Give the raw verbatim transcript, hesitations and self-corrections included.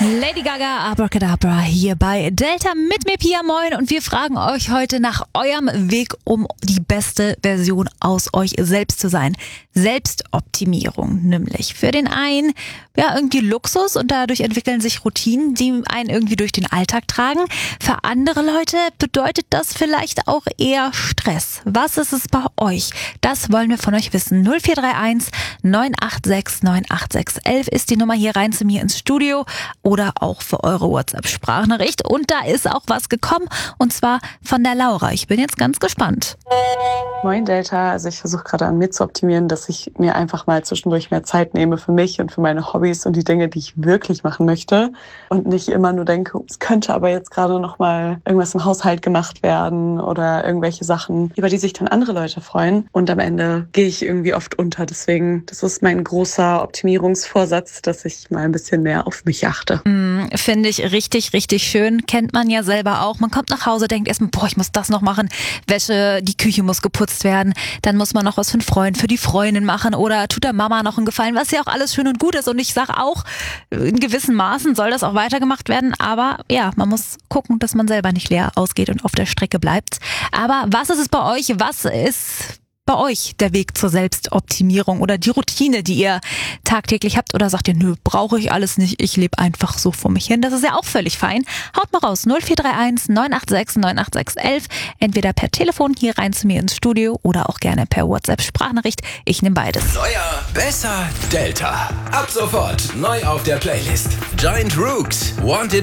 Lady Gaga, Abracadabra hier bei Delta mit mir, Pia, moin. Und wir fragen euch heute nach eurem Weg, um die beste Version aus euch selbst zu sein. Selbstoptimierung nämlich. Für den einen, ja, irgendwie Luxus und dadurch entwickeln sich Routinen, die einen irgendwie durch den Alltag tragen. Für andere Leute bedeutet das vielleicht auch eher Stress. Was ist es bei euch? Das wollen wir von euch wissen. null vier drei eins neun acht sechs neun acht sechs eins ist die Nummer hier rein zu mir ins Studio oder auch für eure WhatsApp-Sprachnachricht. Und da ist auch was gekommen und zwar von der Laura. Ich bin jetzt ganz gespannt. Moin Delta, also ich versuche gerade an mir zu optimieren, dass ich mir einfach mal zwischendurch mehr Zeit nehme für mich und für meine Hobbys und die Dinge, die ich wirklich machen möchte und nicht immer nur denke, es könnte aber jetzt gerade noch mal irgendwas im Haushalt gemacht werden oder irgendwelche Sachen, über die sich dann andere Leute freuen und am Ende gehe ich irgendwie oft unter. Deswegen, das ist mein großer Optimierungsvorsatz, dass ich mal ein bisschen mehr auf mich achte. Mm, finde ich richtig, richtig schön. Kennt man ja selber auch. Man kommt nach Hause, denkt erstmal, boah, ich muss das noch machen. Wäsche, die Küche muss geputzt werden. Dann muss man noch was für einen Freund, für die Freundin machen oder tut der Mama noch einen Gefallen, was ja auch alles schön und gut ist. Und ich sage auch, in gewissen Maßen soll das auch weitergemacht werden. Aber ja, man muss gucken, dass man selber nicht leer ausgeht und auf der Strecke bleibt. Aber was ist es bei euch? Was ist bei euch der Weg zur Selbstoptimierung oder die Routine, die ihr tagtäglich habt? Oder sagt ihr, nö, brauche ich alles nicht, ich lebe einfach so vor mich hin. Das ist ja auch völlig fein. Haut mal raus, null vier drei eins neun acht sechs neun acht sechs eins, entweder per Telefon hier rein zu mir ins Studio oder auch gerne per WhatsApp-Sprachnachricht. Ich nehme beides. Neuer, besser, Delta. Ab sofort neu auf der Playlist. Giant Rooks, Wanted